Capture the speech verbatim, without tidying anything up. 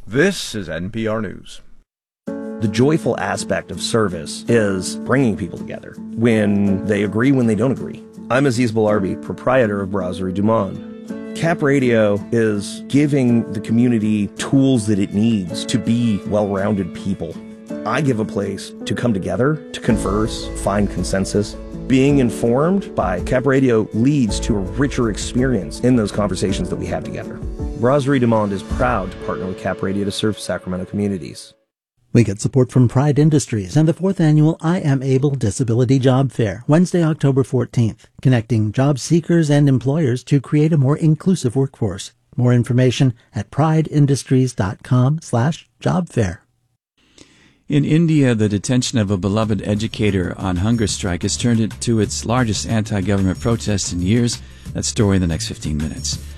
This is N P R News. The joyful aspect of service is bringing people together when they agree, when they don't agree. I'm Aziz Belarbi, proprietor of Brasserie du Monde. Cap Radio is giving the community tools that it needs to be well-rounded people. I give a place to come together, to converse, find consensus. Being informed by Cap Radio leads to a richer experience in those conversations that we have together. Brasserie du Monde is proud to partner with Cap Radio to serve Sacramento communities. We get support from Pride Industries and the fourth annual I Am Able Disability Job Fair, Wednesday, October fourteenth, connecting job seekers and employers to create a more inclusive workforce. More information at prideindustries.com slash job fair. In India, the detention of a beloved educator on hunger strike has turned into its largest anti-government protest in years. That story in the next fifteen minutes.